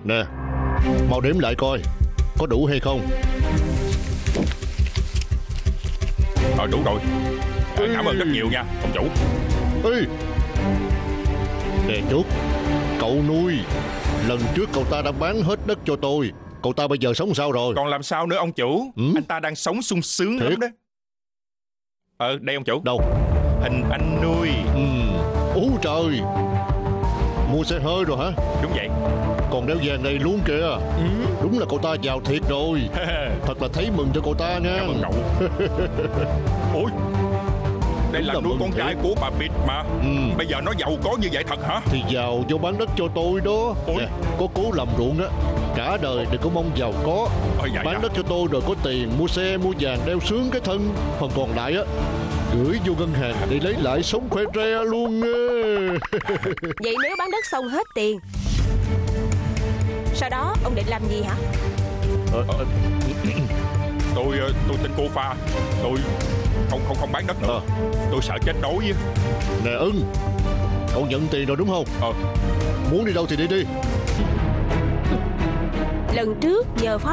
Nè, mau đếm lại coi có đủ hay không. Đủ rồi. Cảm ơn rất nhiều nha ông chủ. Ê, nè Trúc, cậu nuôi, lần trước cậu ta đã bán hết đất cho tôi. Cậu ta bây giờ sống sao rồi? Còn làm sao nữa ông chủ? Anh ta đang sống sung sướng lắm đó. Đây ông chủ. Đâu? Hình anh nuôi. Úi trời, mua xe hơi rồi hả? Đúng vậy. Còn đeo vàng này luôn kìa. Đúng là cậu ta giàu thiệt rồi. Thật là thấy mừng cho cậu ta nha. Cảm ơn cậu. Ôi, đây là nuôi con trai của bà Bịt mà. Bây giờ nó giàu có như vậy thật hả? Thì giàu do bán đất cho tôi đó. Nè, có cố làm ruộng á, cả đời đừng có mong giàu có. Bán đất cho tôi rồi có tiền mua xe mua vàng đeo sướng cái thân. Phần còn lại á, gửi vô ngân hàng để lấy lại sống khoe re luôn. Vậy nếu bán đất xong hết tiền, sau đó ông định làm gì hả? Tôi tin cô Pha. Tôi không bán đất nữa. Tôi sợ chết đói á. Nè Ưng, cậu nhận tiền rồi đúng không? Muốn đi đâu thì đi đi. Lần trước nhờ phó